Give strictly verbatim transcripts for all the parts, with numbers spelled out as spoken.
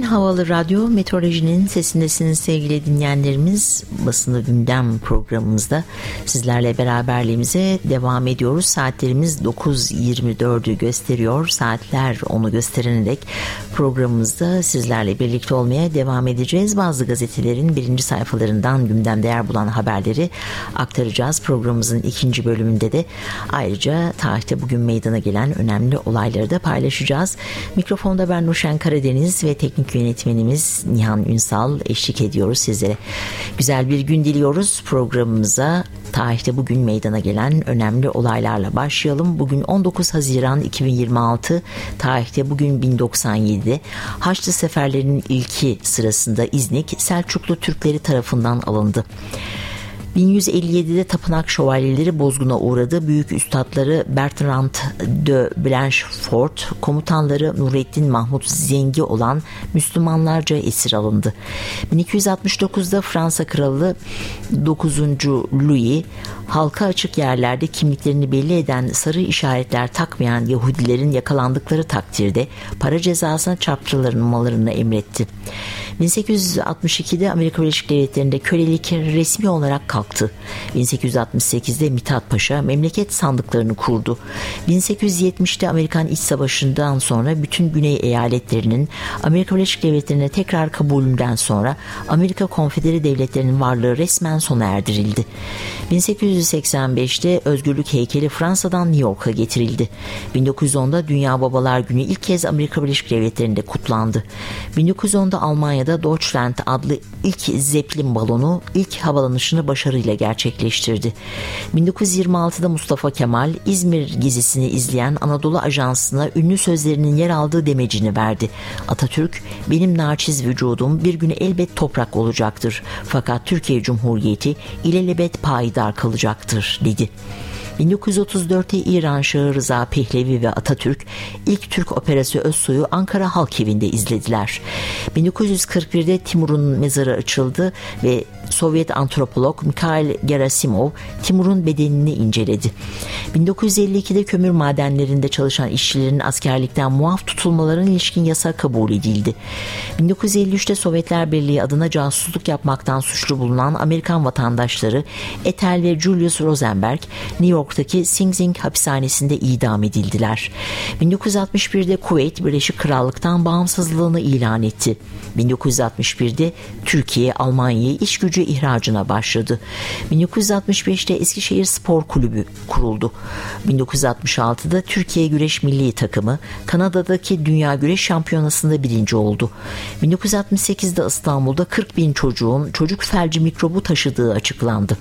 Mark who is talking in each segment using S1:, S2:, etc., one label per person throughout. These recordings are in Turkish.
S1: Havalı Radyo Meteorolojinin sesindesiniz sevgili dinleyenlerimiz. Basını Gündem programımızda sizlerle beraberliğimize devam ediyoruz. Saatlerimiz dokuz yirmi dördü gösteriyor. Saatler onu gösterene dek programımızda sizlerle birlikte olmaya devam edeceğiz. Bazı gazetelerin birinci sayfalarından gündemde yer bulan haberleri aktaracağız. Programımızın ikinci bölümünde de ayrıca tarihte bugün meydana gelen önemli olayları da paylaşacağız. Mikrofonda ben Nurşen Karadeniz ve teknik yönetmenimiz Nihan Ünsal eşlik ediyoruz sizlere. Güzel bir gün diliyoruz. Programımıza tarihte bugün meydana gelen önemli olaylarla başlayalım. Bugün on dokuz Haziran iki bin yirmi altı, tarihte bugün bin doksan yedi Haçlı seferlerinin ilki sırasında İznik Selçuklu Türkleri tarafından alındı. bin yüz elli yedide tapınak şövalyeleri bozguna uğradı. Büyük üstadları Bertrand de Blanchefort, komutanları Nurettin Mahmut Zengi olan Müslümanlarca esir alındı. bin iki yüz altmış dokuzda Fransa Kralı dokuzuncu Louis, halka açık yerlerde kimliklerini belli eden sarı işaretler takmayan Yahudilerin yakalandıkları takdirde para cezasına çarptırılmalarını emretti. bin sekiz yüz altmış ikide Amerika Birleşik Devletleri'nde kölelik resmi olarak kalktı. bin sekiz yüz altmış sekizde Mithat Paşa memleket sandıklarını kurdu. bin sekiz yüz yetmişte Amerikan İç Savaşı'ndan sonra bütün Güney eyaletlerinin Amerika Birleşik Devletleri'ne tekrar kabulünden sonra Amerika Konfedere Devletleri'nin varlığı resmen sona erdirildi. bin sekiz yüz seksen beşte Özgürlük heykeli Fransa'dan New York'a getirildi. bin dokuz yüz onda Dünya Babalar Günü ilk kez Amerika Birleşik Devletleri'nde kutlandı. bin dokuz yüz onda Almanya'da Deutschland adlı ilk Zeppelin balonu ilk havalanışını başarıyla gerçekleştirdi. bin dokuz yüz yirmi altıda Mustafa Kemal İzmir gezisini izleyen Anadolu Ajansı'na ünlü sözlerinin yer aldığı demecini verdi. Atatürk, benim naçiz vücudum bir gün elbet toprak olacaktır. Fakat Türkiye Cumhuriyeti ilelebet payidar kalacaktır dedi. bin dokuz yüz otuz dörtte İran Şahı Rıza Pehlevi ve Atatürk ilk Türk operası Özsoy'u Ankara Halk Evi'nde izlediler. bin dokuz yüz kırk birde Timur'un mezarı açıldı ve Sovyet antropolog Mikhail Gerasimov Timur'un bedenini inceledi. bin dokuz yüz elli ikide kömür madenlerinde çalışan işçilerin askerlikten muaf tutulmalarına ilişkin yasa kabul edildi. bin dokuz yüz elli üçte Sovyetler Birliği adına casusluk yapmaktan suçlu bulunan Amerikan vatandaşları Ethel ve Julius Rosenberg New York'taki Sing Sing hapishanesinde idam edildiler. bin dokuz yüz altmış birde Kuveyt Birleşik Krallık'tan bağımsızlığını ilan etti. bin dokuz yüz altmış birde Türkiye Almanya'yı iş gücü ihracına başladı. bin dokuz yüz altmış beşte Eskişehir Spor Kulübü kuruldu. bin dokuz yüz altmış altıda Türkiye Güreş Milli Takımı Kanada'daki Dünya Güreş Şampiyonası'nda birinci oldu. bin dokuz yüz altmış sekizde İstanbul'da kırk bin çocuğun çocuk felci mikrobu taşıdığı açıklandı.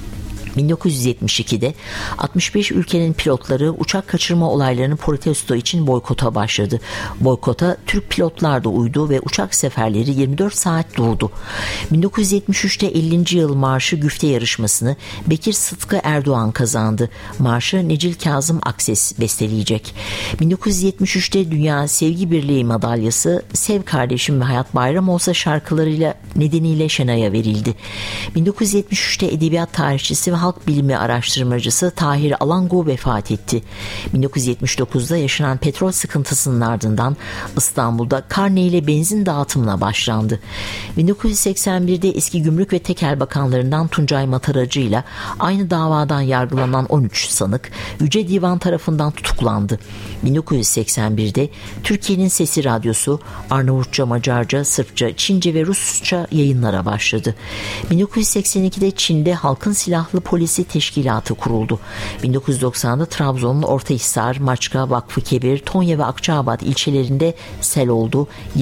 S1: bin dokuz yüz yetmiş ikide altmış beş ülkenin pilotları uçak kaçırma olaylarını protesto için boykota başladı. Boykota Türk pilotlar da uydu ve uçak seferleri yirmi dört saat durdu. bin dokuz yüz yetmiş üçte ellinci yıl marşı güfte yarışmasını Bekir Sıtkı Erdoğan kazandı. Marşı Necil Kazım Akses besteleyecek. bin dokuz yüz yetmiş üçte Dünya Sevgi Birliği madalyası Sev Kardeşim ve Hayat Bayram Olsa şarkılarıyla nedeniyle Şenay'a verildi. bin dokuz yüz yetmiş üçte edebiyat tarihçisi ve halk bilimi araştırmacısı Tahir Alango vefat etti. bin dokuz yüz yetmiş dokuzda yaşanan petrol sıkıntısının ardından İstanbul'da karne ile benzin dağıtımına başlandı. bin dokuz yüz seksen birde eski Gümrük ve Tekel Bakanlarından Tuncay Mataracı ile aynı davadan yargılanan on üç sanık Yüce Divan tarafından tutuklandı. bin dokuz yüz seksen birde Türkiye'nin Sesi Radyosu Arnavutça, Macarca, Sırpça, Çince ve Rusça yayınlara başladı. bin dokuz yüz seksen ikide Çin'de Halkın Silahlı Polisi Teşkilatı kuruldu. bin dokuz yüz doksanda Trabzon'un Ortahisar, Maçka, Vakfı Kebir, Tonya ve Akçaabat ilçelerinde sel oldu.